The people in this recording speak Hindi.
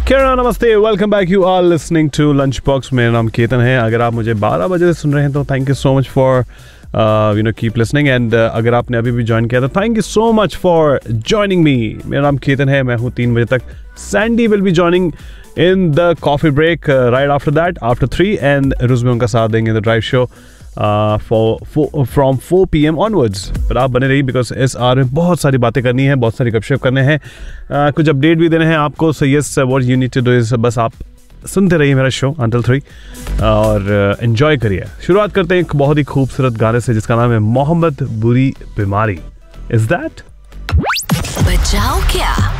केरला नमस्ते, welcome back. You are listening to lunch box. मेरा नाम केतन है। अगर आप मुझे 12 बजे से सुन रहे हैं तो thank you so much for keep listening. And अगर आपने अभी भी ज्वाइन किया तो thank you so much for joining me. मेरा नाम केतन है, मैं हूँ 3 बजे तक। Sandy will be joining in the coffee break right after that, after 3, and रुजबे उनका साथ देंगे the drive show from 4 PM onwards. पर आप बने रहिए बिकॉज इस आवर में बहुत सारी बातें करनी है, बहुत सारी गपशप करने हैं, कुछ अपडेट भी देने हैं आपको। So yes, what you need to do is बस आप सुनते रहिए मेरा शो अंटिल 3 और एंजॉय करिए। शुरुआत करते हैं एक बहुत ही खूबसूरत गाने से जिसका नाम है मोहम्मद बुरी बीमारी। इज दैट बचाओ क्या?